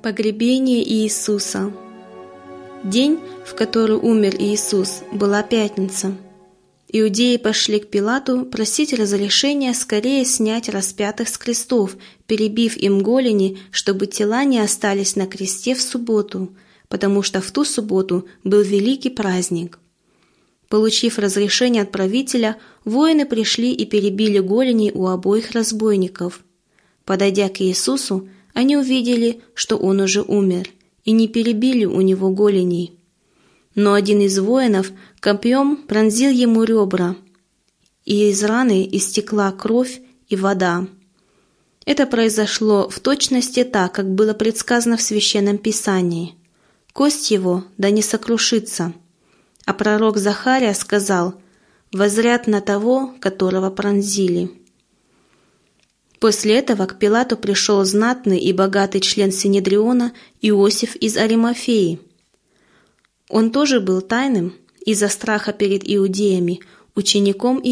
Погребение Иисуса. День, в который умер Иисус, была пятница. Иудеи пошли к Пилату просить разрешения скорее снять распятых с крестов, перебив им голени, чтобы тела не остались на кресте в субботу, потому что в ту субботу был великий праздник. Получив разрешение от правителя, воины пришли и перебили голени у обоих разбойников. Подойдя к Иисусу, они увидели, что он уже умер, и не перебили у него голеней. Но один из воинов копьем пронзил ему ребра, и из раны истекла кровь и вода. Это произошло в точности так, как было предсказано в Священном Писании. Кость его да не сокрушится. А пророк Захария сказал: «Воззрят на того, которого пронзили». После этого к Пилату пришел знатный и богатый член Синедриона Иосиф из Аримафеи. Он тоже был тайным из-за страха перед иудеями, учеником